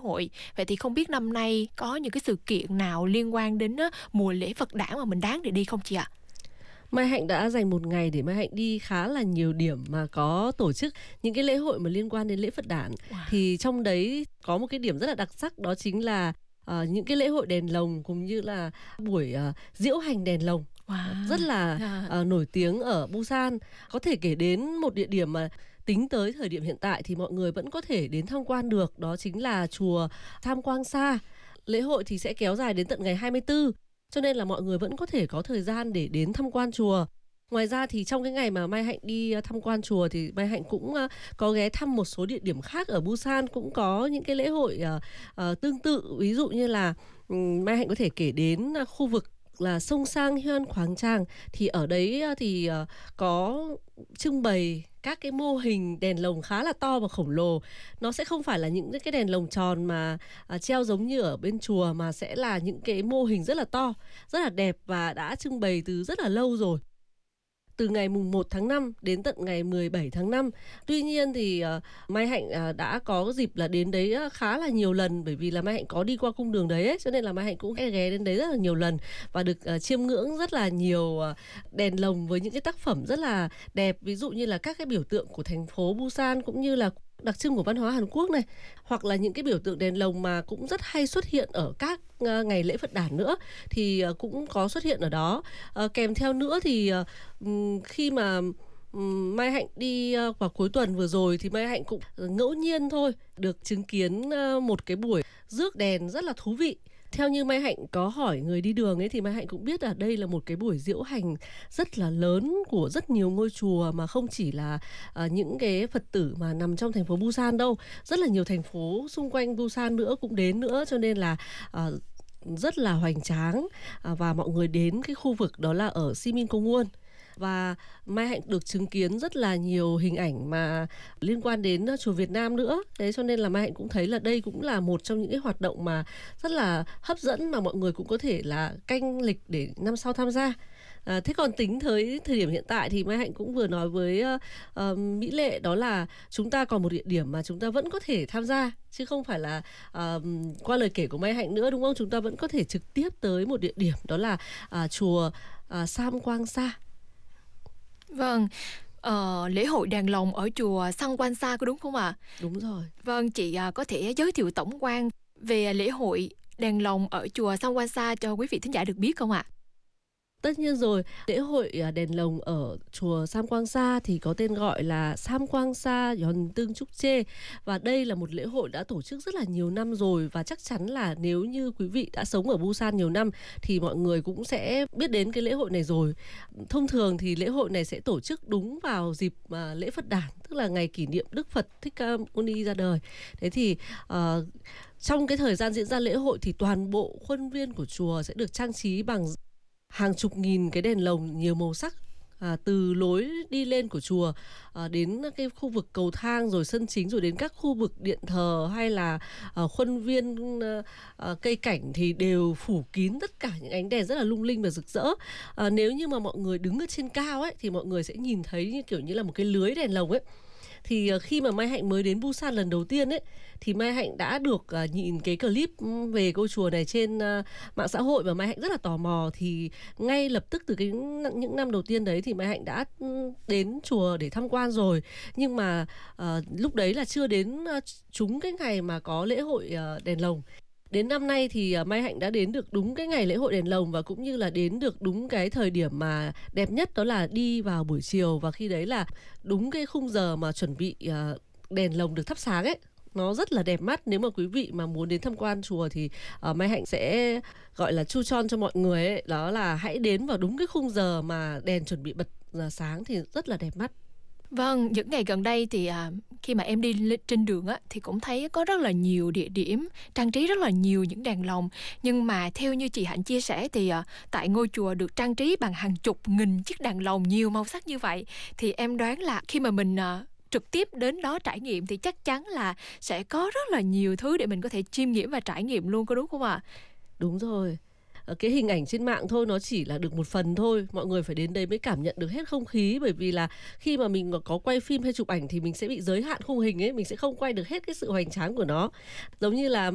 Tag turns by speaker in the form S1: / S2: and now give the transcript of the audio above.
S1: hội. Vậy thì không biết năm nay có những cái sự kiện nào liên quan đến mùa lễ Phật đản mà mình đáng để đi không chị ạ?
S2: Mai Hạnh đã dành một ngày để Mai Hạnh đi khá là nhiều điểm mà có tổ chức những cái lễ hội mà liên quan đến lễ Phật đản. Thì trong đấy có một cái điểm rất là đặc sắc, đó chính là những cái lễ hội đèn lồng cũng như là buổi diễu hành đèn lồng. Rất là nổi tiếng ở Busan. Có thể kể đến một địa điểm mà tính tới thời điểm hiện tại thì mọi người vẫn có thể đến tham quan được, đó chính là chùa Tham Quang Sa. Lễ hội thì sẽ kéo dài đến tận ngày 24, cho nên là mọi người vẫn có thể có thời gian để đến tham quan chùa. Ngoài ra thì trong cái ngày mà Mai Hạnh đi tham quan chùa thì Mai Hạnh cũng có ghé thăm một số địa điểm khác ở Busan, cũng có những cái lễ hội tương tự. Ví dụ như là Mai Hạnh có thể kể đến khu vực là Sông Sang Hyun Khoáng Trang. Thì ở đấy thì có trưng bày các cái mô hình đèn lồng khá là to và khổng lồ. Nó sẽ không phải là những cái đèn lồng tròn mà treo giống như ở bên chùa, mà sẽ là những cái mô hình rất là to, rất là đẹp và đã trưng bày từ rất là lâu rồi, từ ngày mùng 1 tháng 5 đến tận ngày 17 tháng 5. Tuy nhiên thì Mai Hạnh đã có dịp là đến đấy khá là nhiều lần, bởi vì là Mai Hạnh có đi qua cung đường đấy ấy, cho nên là Mai Hạnh cũng ghé đến đấy rất là nhiều lần và được chiêm ngưỡng rất là nhiều đèn lồng với những cái tác phẩm rất là đẹp. Ví dụ như là các cái biểu tượng của thành phố Busan cũng như là đặc trưng của văn hóa Hàn Quốc này, hoặc là những cái biểu tượng đèn lồng mà cũng rất hay xuất hiện ở các ngày lễ Phật đản nữa thì cũng có xuất hiện ở đó. Kèm theo nữa thì khi mà Mai Hạnh đi vào cuối tuần vừa rồi thì Mai Hạnh cũng ngẫu nhiên thôi được chứng kiến một cái buổi rước đèn rất là thú vị. Theo như Mai Hạnh có hỏi người đi đường ấy thì Mai Hạnh cũng biết là đây là một cái buổi diễu hành rất là lớn của rất nhiều ngôi chùa, mà không chỉ là những cái Phật tử mà nằm trong thành phố Busan đâu. Rất là nhiều thành phố xung quanh Busan nữa cũng đến nữa, cho nên là rất là hoành tráng. Và mọi người đến cái khu vực đó là ở Siminköngwon. Và Mai Hạnh được chứng kiến rất là nhiều hình ảnh mà liên quan đến chùa Việt Nam nữa. Thế cho nên là Mai Hạnh cũng thấy là đây cũng là một trong những cái hoạt động mà rất là hấp dẫn mà mọi người cũng có thể là canh lịch để năm sau tham gia. Thế còn tính tới thời điểm hiện tại thì Mai Hạnh cũng vừa nói với Mỹ Lệ, đó là chúng ta còn một địa điểm mà chúng ta vẫn có thể tham gia, chứ không phải là qua lời kể của Mai Hạnh nữa, đúng không? Chúng ta vẫn có thể trực tiếp tới một địa điểm, đó là chùa Sam Quang Sa.
S1: Vâng, lễ hội đèn lồng ở chùa Sam Quang Sa có đúng không ạ?
S2: Đúng rồi.
S1: Vâng, chị có thể giới thiệu tổng quan về lễ hội đèn lồng ở chùa Sam Quang Sa cho quý vị thính giả được biết không ạ?
S2: Tất nhiên rồi, lễ hội đèn lồng ở chùa Sam Quang Sa thì có tên gọi là Sam Quang Sa Yeon Tương Trúc Chê. Và đây là một lễ hội đã tổ chức rất là nhiều năm rồi, và chắc chắn là nếu như quý vị đã sống ở Busan nhiều năm thì mọi người cũng sẽ biết đến cái lễ hội này rồi. Thông thường thì lễ hội này sẽ tổ chức đúng vào dịp lễ Phật đản, tức là ngày kỷ niệm Đức Phật Thích Ca Mâu Ni ra đời. Thế thì trong cái thời gian diễn ra lễ hội thì toàn bộ khuôn viên của chùa sẽ được trang trí bằng hàng chục nghìn cái đèn lồng nhiều màu sắc, từ lối đi lên của chùa đến cái khu vực cầu thang, rồi sân chính, rồi đến các khu vực điện thờ hay là khuôn viên cây cảnh thì đều phủ kín tất cả những ánh đèn rất là lung linh và rực rỡ. Nếu như mà mọi người đứng ở trên cao ấy thì mọi người sẽ nhìn thấy như kiểu như là một cái lưới đèn lồng ấy. Thì khi mà Mai Hạnh mới đến Busan lần đầu tiên ấy thì Mai Hạnh đã được nhìn cái clip về ngôi chùa này trên mạng xã hội, và Mai Hạnh rất là tò mò. Thì ngay lập tức từ những năm đầu tiên đấy thì Mai Hạnh đã đến chùa để tham quan rồi. Nhưng mà lúc đấy là chưa đến trúng cái ngày mà có lễ hội đèn lồng. Đến năm nay thì Mai Hạnh đã đến được đúng cái ngày lễ hội đèn lồng, và cũng như là đến được đúng cái thời điểm mà đẹp nhất, đó là đi vào buổi chiều. Và khi đấy là đúng cái khung giờ mà chuẩn bị đèn lồng được thắp sáng ấy. Nó rất là đẹp mắt. Nếu mà quý vị mà muốn đến tham quan chùa thì Mai Hạnh sẽ gọi là chu tròn cho mọi người ấy. Đó là hãy đến vào đúng cái khung giờ mà đèn chuẩn bị bật sáng thì rất là đẹp mắt.
S1: Vâng, những ngày gần đây thì khi mà em đi trên đường á thì cũng thấy có rất là nhiều địa điểm trang trí rất là nhiều những đèn lồng. Nhưng mà theo như chị Hạnh chia sẻ thì tại ngôi chùa được trang trí bằng hàng chục nghìn chiếc đèn lồng nhiều màu sắc như vậy, thì em đoán là khi mà mình trực tiếp đến đó trải nghiệm thì chắc chắn là sẽ có rất là nhiều thứ để mình có thể chiêm nghiệm và trải nghiệm luôn, có đúng không ạ?
S2: Đúng rồi. Cái hình ảnh trên mạng thôi nó chỉ là được một phần thôi. Mọi người phải đến đây mới cảm nhận được hết không khí. Bởi vì là khi mà mình có quay phim hay chụp ảnh thì mình sẽ bị giới hạn khung hình ấy, mình sẽ không quay được hết cái sự hoành tráng của nó. Giống như là